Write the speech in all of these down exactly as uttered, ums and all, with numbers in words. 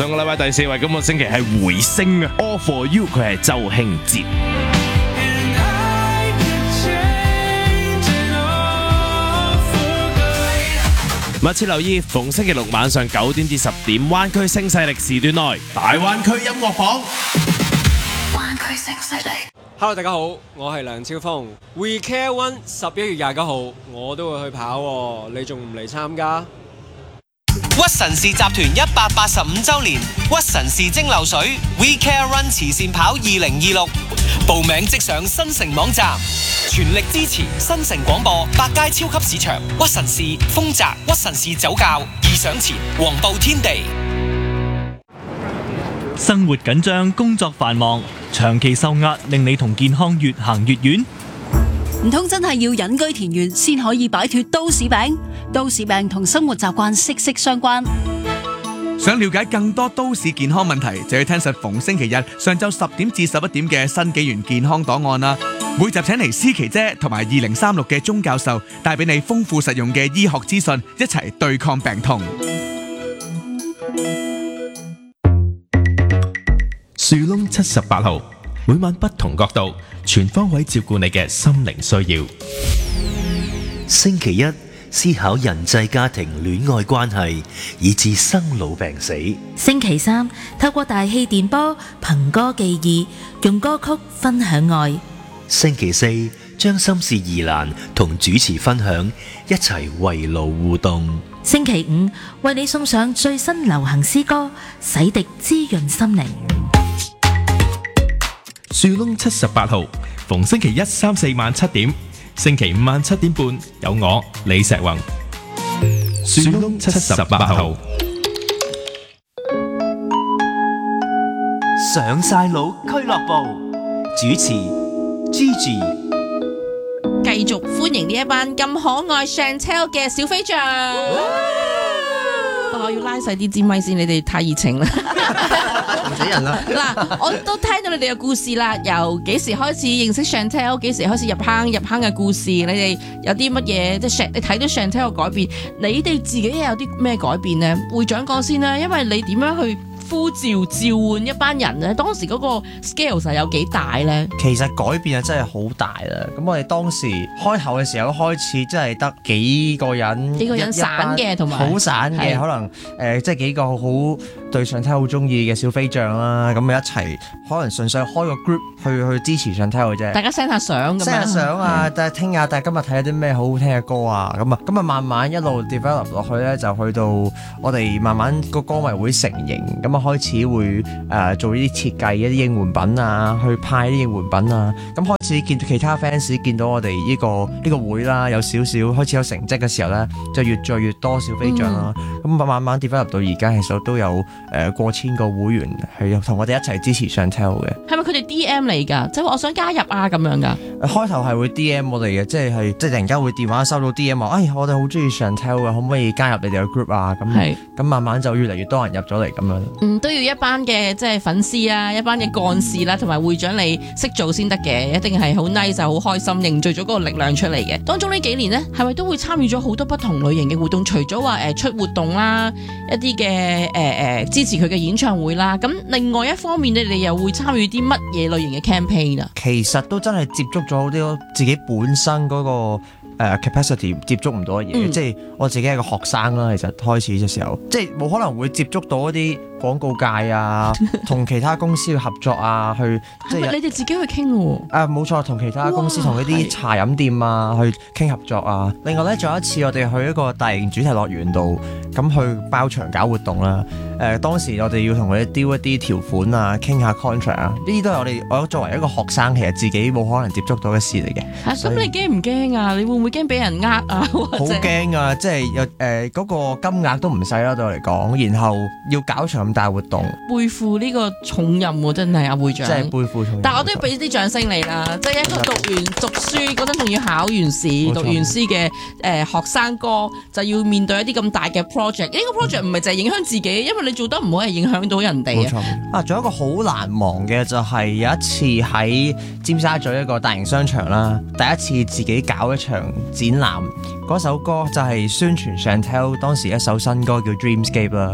上個禮拜第四位，今個星期係回升啊 ！All for you， 佢係周興哲。密切留意，逢星期六晚上九點至十點，灣區新勢力時段內，大灣區音樂榜。 灣區新勢力。 Hello， 大家好，我係梁超峰。We Care One 十一月廿九號，我都會去跑喎，你仲唔嚟參加？ 屈臣氏集團一百八十五周年，屈臣氏蒸餾水 We Care Run 慈善跑二零二六，報名即上新城網站，全力支持新城廣播、百佳超級市場、屈臣氏、豐澤、屈臣氏酒窖、易上前、黃埔天地。 生活緊張，工作繁忙，長期受壓，令你同健康越行越遠。 唔通真係要隱居田園先可以擺脫都市病？都市病同生活習慣息息相關。 想了解更多都市健康問題，就要聽實逢星期日上晝十點至十一點嘅新紀元健康檔案啦。每集請嚟思琪姐同埋二零三六嘅鐘教授，帶俾你豐富實用嘅醫學資訊，一齊對抗病痛。 樹窿七十八號，每晚不同角度，全方位照顧你嘅心靈需要。 星期一思考人際家庭戀愛關係，以至生老病死。 星期三透過大氣電波憑歌寄意，用歌曲分享愛。 星期四將心事疑難同主持分享，一齊圍爐互動。 星期五為你送上最新流行詩歌，洗滌滋潤心靈。 樹窿七十八號，逢星期一、三、四晚七點，星期五晚七點半有我李石宏。樹窿七十八號， 上晒腦俱樂部，主持 Gigi。 繼續歡迎呢一班咁可愛 Chantel 嘅小飛象。我要拉細啲支咪先，你哋太熱情啦， 唔死人啦！ 嗱，我都聽到你哋嘅故事啦，由幾時開始認識 Chantel， 幾時開始入坑入坑嘅故事，你哋有啲乜嘢即係你睇到 Chantel 嘅改變，你哋自己又有啲咩改變呢？會長講先啦，因為你點樣去呼召召喚一班人咧？當時嗰個 scale 實有幾大咧？ 其實改變啊真係好大啦！咁我哋當時開頭嘅時候開始真係得幾個人， 幾個人散嘅，同埋好散嘅，可能誒、呃、即係幾個好對Chantel好中意嘅小飛象啦，咁咪一齊可能純粹開個 group 去去支持Chantel嘅啫。 大家 send 下相咁樣 send 下相啊，但係聽下，但係今日睇下啲咩好好聽嘅歌啊，咁啊咁啊慢慢一路 develop 落去咧，就去到我哋慢慢個歌迷會成型，咁啊開始會誒、呃、做呢啲設計一啲應援品啊，去派啲應援品啊，咁開始見到其他 fans 見到我哋呢、呢個呢、呢個會啦，有少少開始有成績嘅時候咧，就越做越多小飛象啦，咁、嗯、慢慢 develop 到而家，其實都有誒、呃、過千個會員係同我哋一齊支持Chantel嘅。 係咪佢哋 D M 嚟㗎？即係我想加入啊咁樣㗎？ 開頭係會 D M 我哋嘅，即係係即係突然間會電話收到 D M 話，哎我哋好中意Chantel嘅，可唔可以加入你哋嘅 group 啊？咁咁慢慢就越嚟越多人入咗嚟咁樣。 嗯，都要一班嘅即係粉絲啊，一班嘅幹事啦，同埋會長你識做先得嘅，一定係好 nice 就好開心，凝聚咗嗰個力量出嚟嘅。當中呢幾年呢，係咪都會參與咗好多不同類型嘅活動？除咗話誒出活動啦，一啲嘅誒誒支持佢嘅演唱會啦，咁另外一方面你哋又會參與啲乜嘢類型嘅 campaign 啊？ 其實都真係接觸咗好多自己本身嗰、嗰個。Uh, capacity 接觸唔到嘅嘢、嗯，即係我自己係個學生啦。其實開始嘅時候，即係冇可能會接觸到一啲廣告界啊，同其他公司去合作啊，去即係你哋自己去傾喎。 啊，冇錯，同其他公司同一啲茶飲店啊去傾合作啊。另外咧，仲有一次我哋去一個大型主題樂園度，咁去包場搞活動啦。誒、呃，當時我哋要同佢哋 deal 一啲條款啊，傾下 contract 啊，呢啲都係我哋我作為一個學生，其實自己冇可能接觸到嘅事嚟嘅。 嚇、啊，咁你驚唔驚啊？你會唔會驚俾人呃啊？好驚啊！即係有誒嗰個金額都唔細啦，對我嚟講。然後要搞場咁大活動， 背負呢個重任喎，真係阿會長。 即係背負重任。 但係我都要俾啲掌聲你啦！即係一個讀完讀書嗰陣，仲要考完試、讀完書嘅誒、呃、學生哥，就要面對一啲咁大嘅 project。呢個 project 唔係淨係影響自己，因為你做得唔好係影響到人哋。 冇錯。啊，仲有一個好難忘嘅就係有一次喺尖沙咀一個大型商場啦，第一次自己搞一場展覽。嗰首歌就係宣傳Chantel當時一首新歌叫 Dreamscape 啦。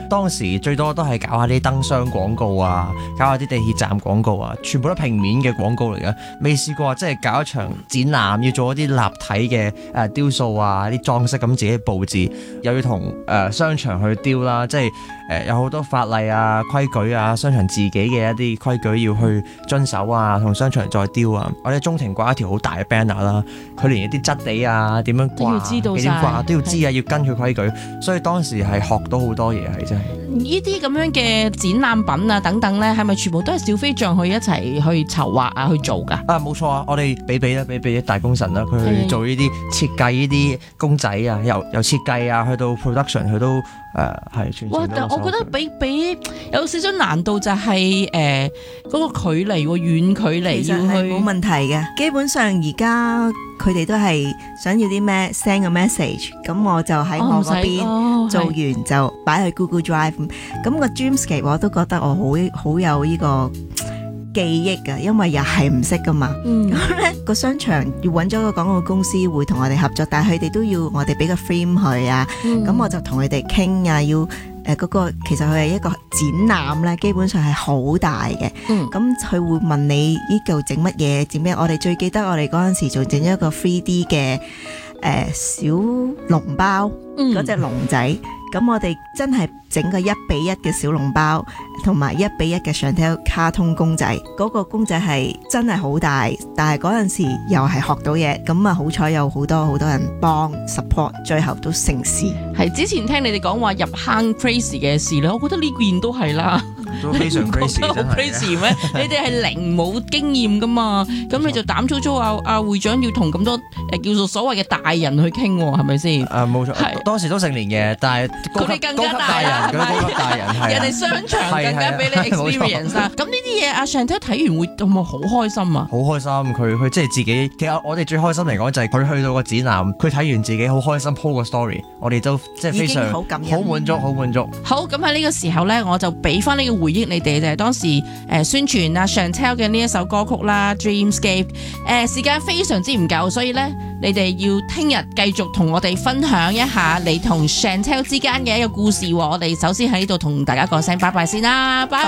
當時最多都係搞下啲燈箱廣告啊，搞下啲地鐵站廣告啊，全部都平面嘅廣告嚟嘅，未試過即係搞一場展覽，要做一啲立體嘅誒雕塑啊，啲裝飾咁自己佈置，又要同誒、呃、商場去雕啦，即係誒、呃、有好多法例啊、規矩啊，商場自己嘅一啲規矩要去遵守啊，同商場再雕啊。我哋中庭掛一條好大嘅 banner 啦，佢連一啲質地啊、點樣掛、幾點掛都要知啊，要跟佢規矩，所以當時係學到好多嘢，係真係。 呢啲咁樣嘅展覽品啊等等咧，係咪全部都係小飛象去一齊去籌劃啊去做㗎？ 啊，冇錯啊！我哋比比啦，比比大功臣啦，佢去做呢啲設計呢啲公仔啊，由由設計啊去到 production，佢都誒係全。哇！ 但我覺得比比有少少難度就係誒嗰個距離喎，遠距離其實要去冇問題嘅。基本上而家佢哋都係想要啲咩 send 個 message，咁我就喺我嗰邊做完就擺去 Google Drive。咁個 Dreamscape 我都覺得我好好有呢個記憶㗎，因為又係唔識㗎嘛。咁咧個商場要揾咗個廣告公司會同我哋合作，但係佢哋都要我哋俾個 frame 佢啊。咁、嗯、我就同佢哋傾啊，要誒嗰、呃嗰個其實佢係一個展覽咧，基本上係好大嘅。咁佢、嗯、會問你呢度整乜嘢，整咩？我哋最記得我哋嗰陣時仲整咗一個 three D 嘅誒、呃、小籠包，嗰隻龍仔。咁我哋真係整個一比一嘅小籠包，同埋一比一嘅 Chantel 卡通公仔。嗰、嗰個公仔係真係好大，但係嗰陣時又係學到嘢。咁啊好彩有好多好多人幫 support， 最後都成事。 係之前聽你哋講話入坑 crazy 嘅事咧，我覺得呢件都係啦。 都非常 crazy， 真係 crazy 咩？你哋係零冇經驗噶嘛？咁你就膽粗粗啊啊會長要同咁多誒叫做所謂嘅大人去傾，係咪先？ 啊冇錯，當時都成年嘅，但係佢哋更加大啦， 係咪？大人係人哋商場更加俾你 experience 啊！咁呢啲嘢阿 Chantel 睇完會有冇好開心啊？ 好開心，佢佢即係自己。其實我哋最開心嚟講就係佢去到個展覽，佢睇完自己好開心 po 個 story， 我哋都即係非常好感好滿足，好滿足。 好，咁喺呢個時候咧，我就俾翻呢個回憶你哋，就係當時誒宣傳阿 Chantel 嘅呢一首歌曲啦 ，Dreamscape。誒時間非常之唔夠，所以咧你哋要聽日繼續同我哋分享一下你同 Chantel 之間嘅一個故事。我哋首先喺呢度同大家講聲拜拜先啦，拜。